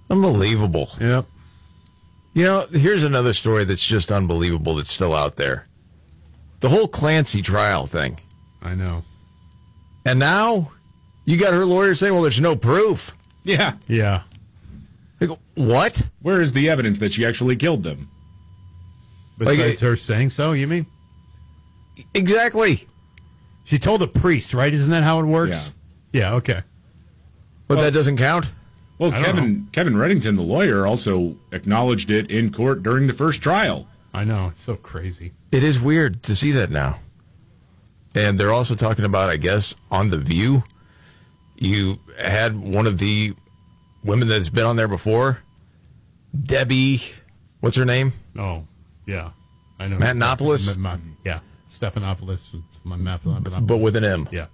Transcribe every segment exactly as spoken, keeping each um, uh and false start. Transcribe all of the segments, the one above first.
Unbelievable. Yep. You know, here's another story that's just unbelievable that's still out there. The whole Clancy trial thing. I know. And now you got her lawyer saying, well, there's no proof. Yeah. Yeah. Like, what? Where is the evidence that she actually killed them? Besides Like, her saying so, you mean? Exactly. She told a priest, right? Isn't that how it works? Yeah, yeah okay. But Well- that doesn't count? Well, I don't Kevin know. Kevin Reddington, the lawyer, also acknowledged it in court during the first trial. I know. It's so crazy. It is weird to see that now. And they're also talking about, I guess, on The View, you had one of the women that's been on there before, Debbie, what's her name? Oh, yeah. I know. Matenopoulos? Ma- ma- yeah. Stephanopoulos. It's my Matenopoulos. But with an M. Yeah.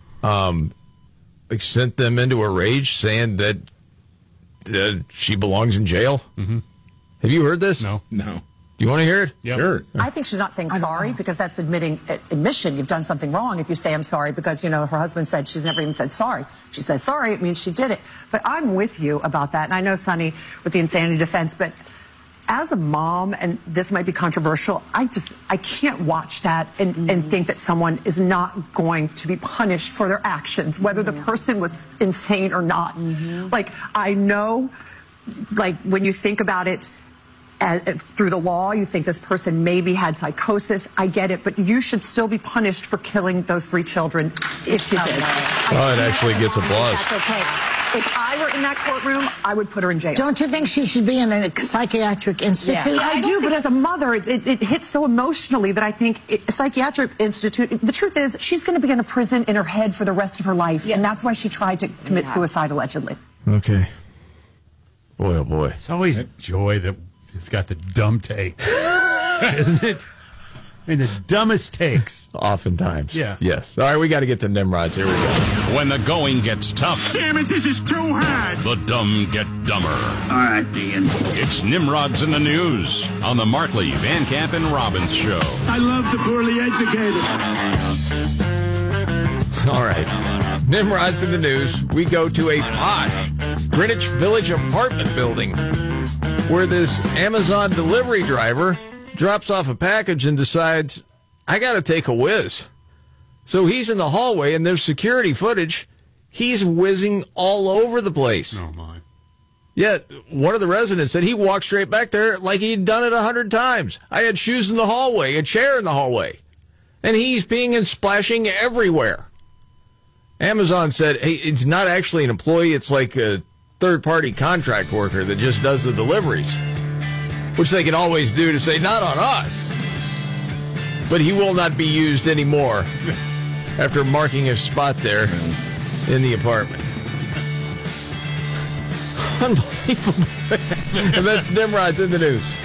Like, sent them into a rage saying that uh, she belongs in jail. Mm-hmm. Have you heard this? No. No. Do you want to hear it? Yep. Sure. I think she's not saying sorry because that's admitting uh, admission you've done something wrong if you say I'm sorry because, you know, her husband said she's never even said sorry. She says sorry, it means she did it. But I'm with you about that. And I know, Sonny, with the insanity defense, but as a mom, and this might be controversial, I just, I can't watch that and, mm-hmm. and think that someone is not going to be punished for their actions, whether mm-hmm. the person was insane or not. Mm-hmm. Like, I know, like, when you think about it, As, through the law, you think this person maybe had psychosis. I get it, but you should still be punished for killing those three children if you did. Oh, it actually gets applause. That's okay. If I were in that courtroom, I would put her in jail. Don't you think she should be in a psychiatric institute? Yeah, I do, but as a mother, it, it, it hits so emotionally that I think it, a psychiatric institute, the truth is, she's going to be in a prison in her head for the rest of her life, yeah. and that's why she tried to commit yeah. suicide, allegedly. Okay. Boy, oh boy. It's always joy that it's got the dumb take, isn't it? I mean, the dumbest takes. Oftentimes. Yeah. Yes. All right, we got to get to Nimrods. Here we go. When the going gets tough. Damn it, this is too hard. The dumb get dumber. All right, Ian. It's Nimrods in the News on the Markley, Van Camp, and Robbins Show. I love the poorly educated. All right. Nimrods in the News. We go to a posh Greenwich Village apartment building where this Amazon delivery driver drops off a package and decides, I got to take a whiz. So he's in the hallway, and there's security footage. He's whizzing all over the place. Oh, my. Yet, one of the residents said he walked straight back there like he'd done it a hundred times. I had shoes in the hallway, a chair in the hallway. And he's peeing and splashing everywhere. Amazon said, hey, it's not actually an employee. It's like a third-party contract worker that just does the deliveries, which they can always do to say, not on us. But he will not be used anymore after marking his spot there in the apartment. Unbelievable. And that's Nimrod's in the News.